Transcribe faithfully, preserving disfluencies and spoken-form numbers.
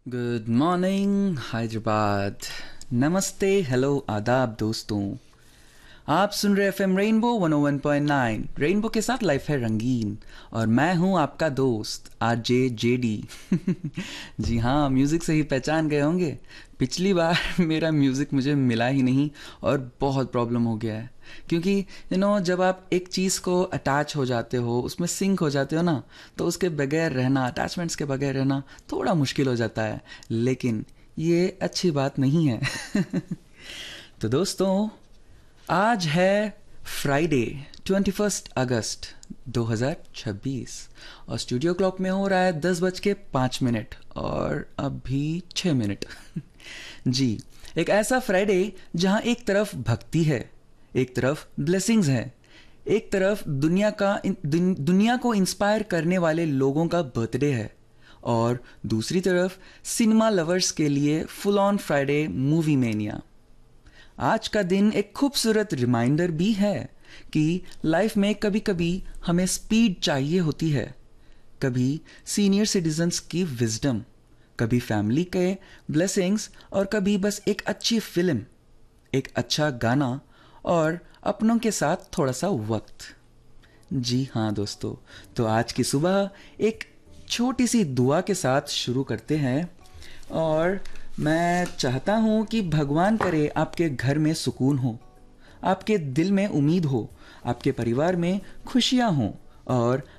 Good morning Hyderabad. नमस्ते, hello, आदाब दोस्तों। आप सुन रहे एफ एम रेनबो वन ओ वन पॉइंट नाइन। रेनबो के साथ लाइफ है रंगीन और मैं हूं आपका दोस्त आरजे जेडी। जी हाँ, म्यूज़िक से ही पहचान गए होंगे। पिछली बार मेरा म्यूज़िक मुझे मिला ही नहीं और बहुत प्रॉब्लम हो गया है, क्योंकि यू नो जब आप एक चीज़ को अटैच हो जाते हो, उसमें सिंक हो जाते हो ना, तो उसके बगैर रहना, अटैचमेंट्स के बगैर रहना थोड़ा मुश्किल हो जाता है। लेकिन ये अच्छी बात नहीं है। तो दोस्तों, आज है फ्राइडे ट्वेंटी फर्स्ट अगस्त दो हज़ार छब्बीस और स्टूडियो क्लॉक में हो रहा है दस बज के पाँच मिनट और अभी छः मिनट। जी, एक ऐसा फ्राइडे जहां एक तरफ भक्ति है, एक तरफ ब्लेसिंग्स है, एक तरफ दुनिया का दुन, दुनिया को इंस्पायर करने वाले लोगों का बर्थडे है और दूसरी तरफ सिनेमा लवर्स के लिए full on Friday movie mania. आज का दिन एक खूबसूरत रिमाइंडर भी है कि लाइफ में कभी कभी हमें स्पीड चाहिए होती है, कभी सीनियर सिटीजन्स की विजडम, कभी फैमिली के ब्लेसिंग्स और कभी बस एक अच्छी फिल्म, एक अच्छा गाना और अपनों के साथ थोड़ा सा वक्त। जी हाँ दोस्तों, तो आज की सुबह एक छोटी सी दुआ के साथ शुरू करते हैं और मैं चाहता हूँ कि भगवान करे आपके घर में सुकून हो, आपके दिल में उम्मीद हो, आपके परिवार में खुशियाँ हों और